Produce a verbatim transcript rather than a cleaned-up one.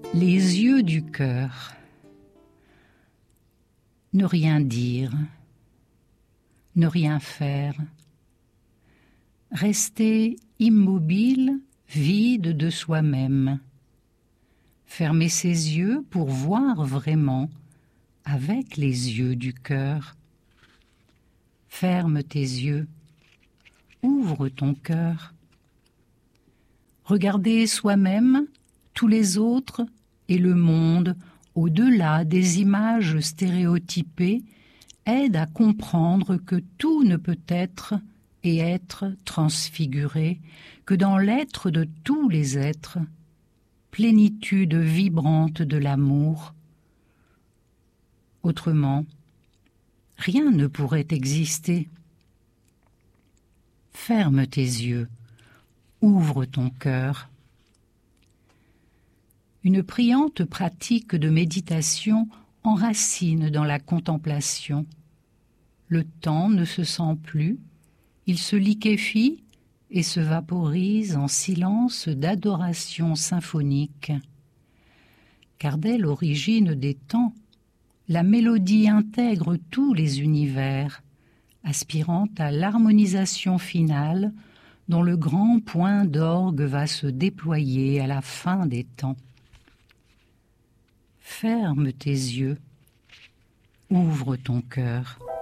Les yeux du cœur. Ne rien dire, ne rien faire, rester immobile, vide de soi-même, fermer ses yeux pour voir vraiment avec les yeux du cœur. Ferme tes yeux, ouvre ton cœur. Regarder soi-même, tous les autres et le monde au-delà des images stéréotypées aide à comprendre que tout ne peut être et être transfiguré que dans l'être de tous les êtres, plénitude vibrante de l'amour. Autrement, rien ne pourrait exister. Ferme tes yeux, ouvre ton cœur. Une priante pratique de méditation enracine dans la contemplation. Le temps ne se sent plus, il se liquéfie et se vaporise en silence d'adoration symphonique. Car dès l'origine des temps, la mélodie intègre tous les univers, aspirant à l'harmonisation finale dont le grand point d'orgue va se déployer à la fin des temps. Ferme tes yeux, ouvre ton cœur.